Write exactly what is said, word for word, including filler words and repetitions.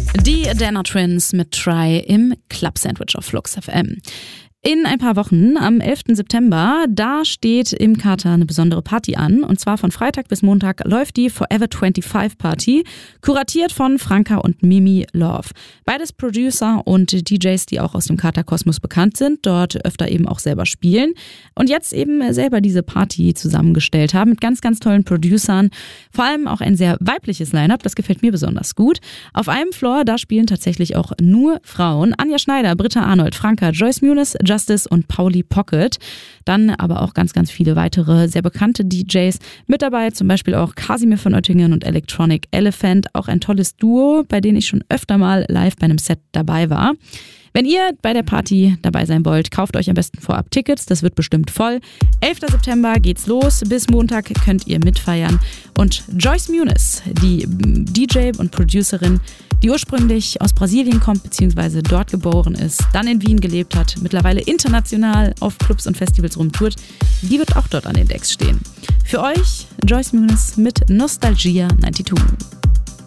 Die Adana Twins mit Try im Club Sandwich auf Flux F M. In ein paar Wochen, am elften September, da steht im Kater eine besondere Party an. Und zwar von Freitag bis Montag läuft die Forever fünfundzwanzig Party, kuratiert von Franka und Mimi Love. Beides Producer und D Js, die auch aus dem Kater-Kosmos bekannt sind, dort öfter eben auch selber spielen. Und jetzt eben selber diese Party zusammengestellt haben mit ganz, ganz tollen Producern. Vor allem auch ein sehr weibliches Line-Up, das gefällt mir besonders gut. Auf einem Floor, da spielen tatsächlich auch nur Frauen. Anja Schneider, Britta Arnold, Franka, Joyce Muniz, Justice und Pauli Pocket. Dann aber auch ganz, ganz viele weitere sehr bekannte D Js mit dabei, zum Beispiel auch Casimir von Oettingen und Electronic Elephant, auch ein tolles Duo, bei denen ich schon öfter mal live bei einem Set dabei war. Wenn ihr bei der Party dabei sein wollt, kauft euch am besten vorab Tickets, das wird bestimmt voll. elften September geht's los, bis Montag könnt ihr mitfeiern. Und Joyce Muniz, die D J und Producerin, die ursprünglich aus Brasilien kommt bzw. dort geboren ist, dann in Wien gelebt hat, mittlerweile international auf Clubs und Festivals rumtourt, die wird auch dort an den Decks stehen. Für euch Joyce Muniz mit Nostalgia zweiundneunzig.